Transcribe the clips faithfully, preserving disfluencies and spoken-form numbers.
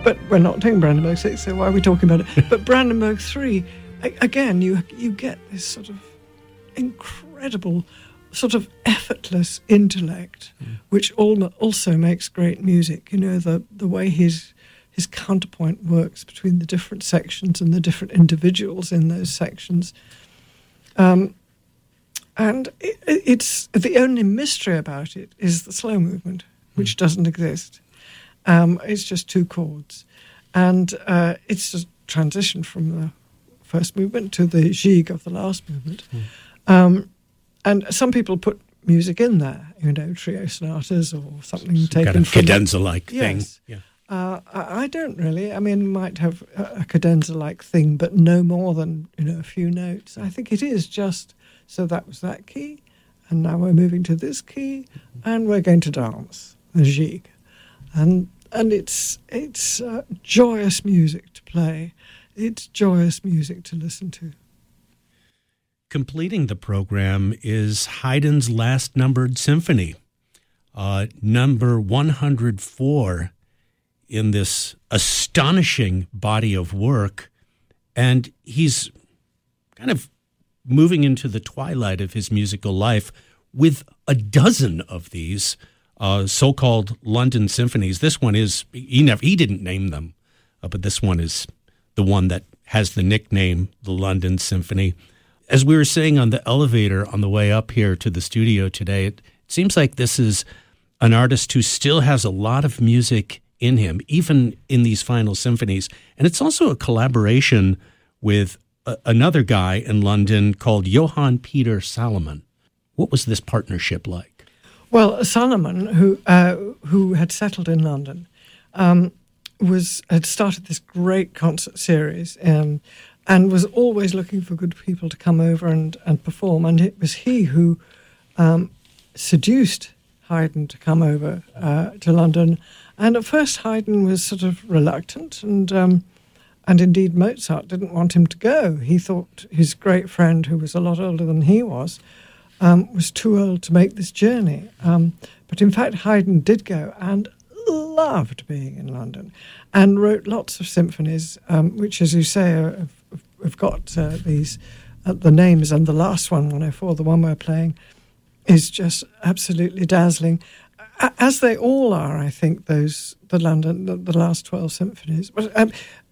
but we're not doing Brandenburg six, so why are we talking about it? But Brandenburg three, again, you you get this sort of incredible, sort of effortless intellect, mm. which also makes great music. You know, the the way his his counterpoint works between the different sections and the different individuals in those sections. Um, and it, it's the only mystery about it is the slow movement, which mm. doesn't exist. Um, it's just two chords, and uh, it's a transition from the first movement to the jig of the last movement. Mm. Um, and some people put music in there, you know, trio sonatas or something Some taken kind of from cadenza-like yes. thing. Yeah. Uh, I, I don't really. I mean, might have a, a cadenza-like thing, but no more than, you know, a few notes. I think it is just, so that was that key, and now we're moving to this key, and we're going to dance, the jig. And and it's, it's uh, joyous music to play. It's joyous music to listen to. Completing the program is Haydn's last numbered symphony, uh, number one hundred four in this astonishing body of work. And he's kind of moving into the twilight of his musical life with a dozen of these uh, so-called London symphonies. This one is, he never, he didn't name them, uh, but this one is the one that has the nickname, the London Symphony. As we were saying on the elevator on the way up here to the studio today, it seems like this is an artist who still has a lot of music in him, even in these final symphonies. And it's also a collaboration with a, another guy in London called Johann Peter Salomon. What was this partnership like? Well, Salomon, who uh, who had settled in London, um, was had started this great concert series, um, and was always looking for good people to come over and, and perform. And it was he who um, seduced Haydn to come over uh, to London. And at first Haydn was sort of reluctant, and um, and indeed Mozart didn't want him to go. He thought his great friend, who was a lot older than he was, um, was too old to make this journey. Um, but in fact, Haydn did go and loved being in London and wrote lots of symphonies, um, which, as you say, are, have got uh, these uh, the names, and the last one, one oh four, the one we're playing, is just absolutely dazzling, as they all are. I think those the London the, the last twelve symphonies. But um,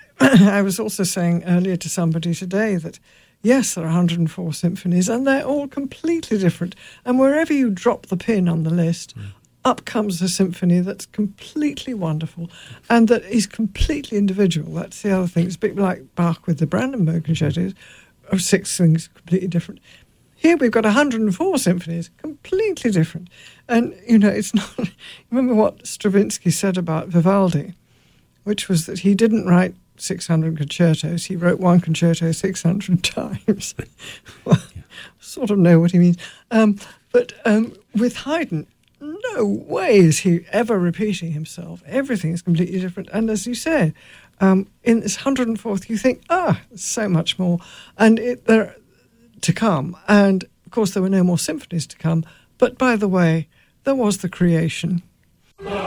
I was also saying earlier to somebody today that yes, there are one hundred four symphonies, and they're all completely different. And wherever you drop the pin on the list, mm. up comes a symphony that's completely wonderful and that is completely individual. That's the other thing. It's a bit like Bach with the Brandenburg concertos, of six things completely different. Here we've got one hundred four symphonies, completely different. And, you know, it's not... Remember what Stravinsky said about Vivaldi, which was that he didn't write six hundred concertos, he wrote one concerto six hundred times. Well, yeah. Sort of know what he means. Um, but um, with Haydn, no way is he ever repeating himself. Everything is completely different. And as you said, um, in this one hundred fourth, you think, ah, so much more. And it, there to come. And, of course, there were no more symphonies to come. But, by the way, there was the creation.